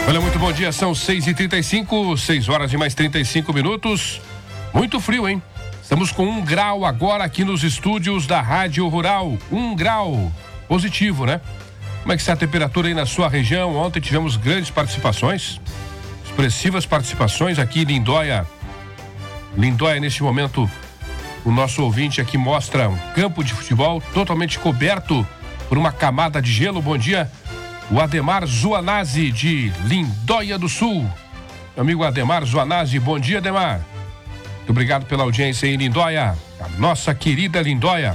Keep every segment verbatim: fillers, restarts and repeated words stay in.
Olha, muito bom dia, são seis e trinta e cinco, seis horas e mais trinta e cinco minutos. Muito frio, hein? Estamos com um grau agora aqui nos estúdios da Rádio Rural. Um grau positivo, né? Como é que está a temperatura aí na sua região? Ontem tivemos grandes participações, expressivas participações aqui em Lindóia. Lindóia, neste momento, o nosso ouvinte aqui mostra um campo de futebol totalmente coberto por uma camada de gelo. Bom dia, o Ademar Zuanazzi, de Lindóia do Sul. Meu amigo Ademar Zuanazzi, bom dia, Ademar. Muito obrigado pela audiência em Lindóia, a nossa querida Lindóia.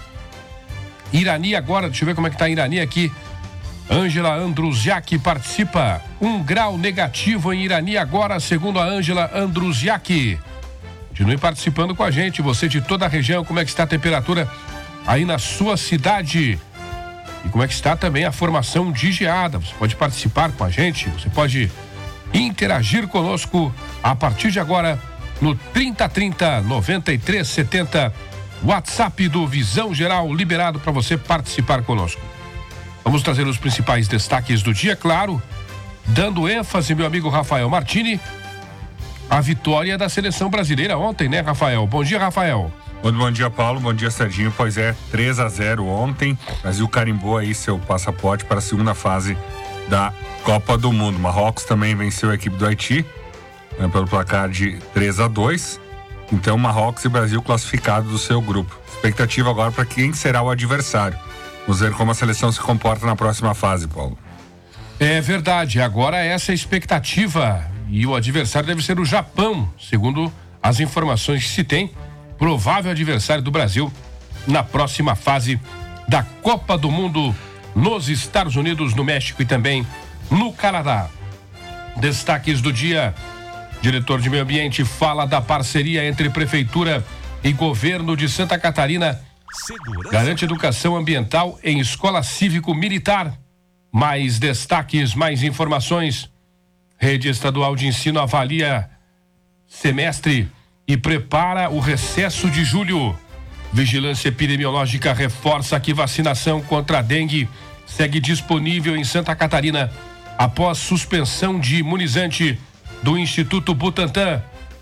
Irani agora, deixa eu ver como é que tá a Irani aqui. Ângela Andruziak participa. Um grau negativo em Irani agora, segundo a Ângela Andruziak. Continue participando com a gente, você de toda a região, como é que está a temperatura aí na sua cidade? E como é que está também a formação de geada? Você pode participar com a gente, você pode interagir conosco a partir de agora no trinta trinta, noventa e três setenta, WhatsApp do Visão Geral liberado para você participar conosco. Vamos trazer os principais destaques do dia, claro, dando ênfase, meu amigo Rafael Martini, a vitória da seleção brasileira ontem, né, Rafael? Bom dia, Rafael. Muito bom dia, Paulo. Bom dia, Serginho. Pois é, três a zero ontem. O Brasil carimbou aí seu passaporte para a segunda fase da Copa do Mundo. Marrocos também venceu a equipe do Haiti, né, pelo placar de três a dois. Então, Marrocos e Brasil classificados do seu grupo. Expectativa agora para quem será o adversário. Vamos ver como a seleção se comporta na próxima fase, Paulo. É verdade. Agora essa é a expectativa. E o adversário deve ser o Japão, segundo as informações que se tem. Provável adversário do Brasil na próxima fase da Copa do Mundo nos Estados Unidos, no México e também no Canadá. Destaques do dia. Diretor de Meio Ambiente fala da parceria entre Prefeitura e Governo de Santa Catarina. Segurança. Garante educação ambiental em escola cívico-militar. Mais destaques, mais informações. Rede Estadual de Ensino avalia semestre e prepara o recesso de julho. Vigilância epidemiológica reforça que vacinação contra a dengue segue disponível em Santa Catarina após suspensão de imunizante do Instituto Butantan.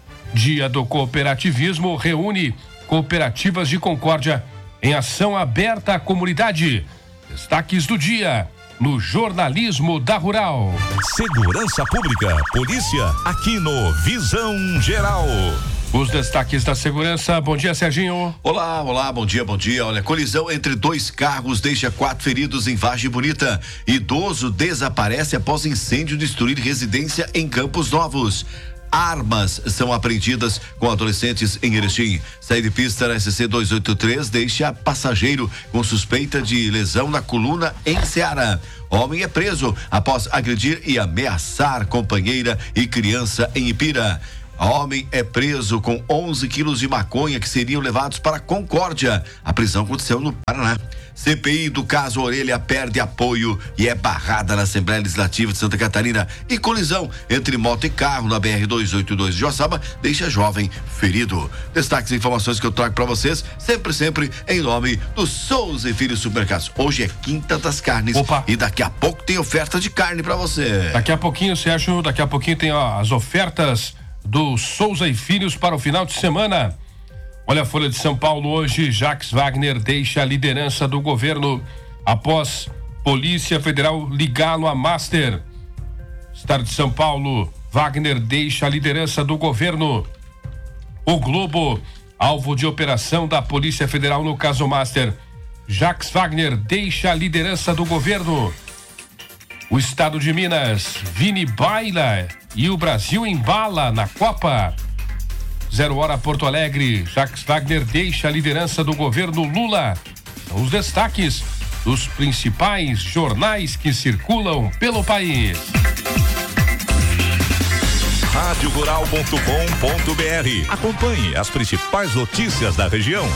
Dia do Cooperativismo reúne cooperativas de Concórdia em ação aberta à comunidade. Destaques do dia no jornalismo da Rural. Segurança Pública, polícia, aqui no Visão Geral. Os destaques da segurança. Bom dia, Serginho. Olá, olá, bom dia, bom dia. Olha, colisão entre dois carros deixa quatro feridos em Vargem Bonita. Idoso desaparece após incêndio destruir residência em Campos Novos. Armas são apreendidas com adolescentes em Erechim. Saída de pista na S C duzentos e oitenta e três deixa passageiro com suspeita de lesão na coluna em Ceará. Homem é preso após agredir e ameaçar companheira e criança em Ipira. Homem é preso com onze quilos de maconha que seriam levados para Concórdia. A prisão aconteceu no Paraná. C P I do caso Orelha perde apoio e é barrada na Assembleia Legislativa de Santa Catarina. E colisão entre moto e carro na B R duzentos e oitenta e dois de Joaçaba deixa jovem ferido. Destaques e informações que eu trago para vocês, sempre, sempre em nome do Souza e Filhos Supermercados. Hoje é Quinta das Carnes. Opa. E daqui a pouco tem oferta de carne para você. Daqui a pouquinho, Sérgio, daqui a pouquinho tem ó, as ofertas do Souza e Filhos para o final de semana. Olha a Folha de São Paulo hoje. Jacques Wagner deixa a liderança do governo após Polícia Federal ligá-lo a Master. Estado de São Paulo, Wagner deixa a liderança do governo. O Globo, alvo de operação da Polícia Federal no caso Master. Jacques Wagner deixa a liderança do governo. O Estado de Minas, Vini baila e o Brasil embala na Copa. Zero hora Porto Alegre, Jacques Wagner deixa a liderança do governo Lula. São os destaques dos principais jornais que circulam pelo país. rádio rural ponto com ponto b r. Acompanhe as principais notícias da região.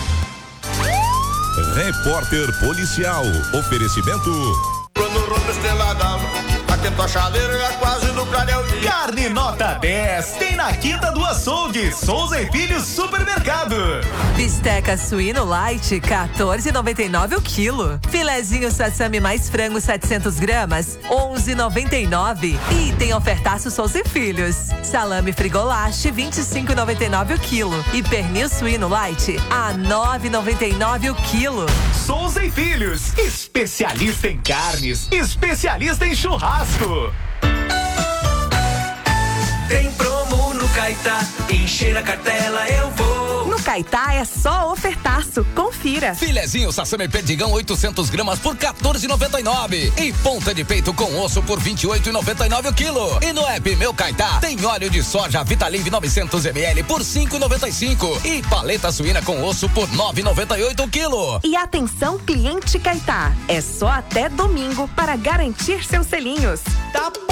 Repórter Policial. Oferecimento atento a chaleira, já quase no clareio. Carne nota dez, tem na Quinta do Açougue, Souza e Filhos Supermercado. Bisteca suíno light, quatorze e noventa e nove o quilo. Filezinho sassami mais frango setecentos gramas, onze e noventa e nove. E tem ofertaço Souza e Filhos. Salame frigolache, vinte e cinco e noventa e nove o quilo. E pernil suíno light, a nove e noventa e nove o quilo. Souza e Filhos, especialista em carnes, especialista em churrasco. Tem promo no Caetá, encher a cartela eu vou. No Caetá é só ofertaço, confira. Filezinho sassami perdigão oitocentos gramas por quatorze e noventa e nove. E ponta de peito com osso por vinte e oito e noventa e nove o quilo. E no app Meu Caetá tem óleo de soja Vitalive novecentos mililitros por cinco e noventa e cinco. E paleta suína com osso por nove e noventa e oito o quilo. E atenção cliente Caetá, é só até domingo para garantir seus selinhos. Tá